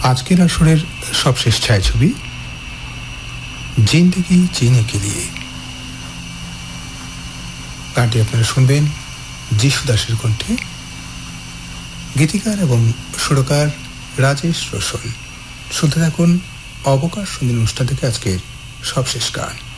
আজকের আসরের সবশেষ ছায়াছবি জিন্দেগি জিনে কে লিয়ে। গানটি আপনারা শুনবেন যিশু দাসের কণ্ঠে, গীতিকার এবং সুরকার রাজেশ রোশন। শুনতে থাকুন অবকাশ সন্ধির অনুষ্ঠান থেকে আজকের সবশেষ গান।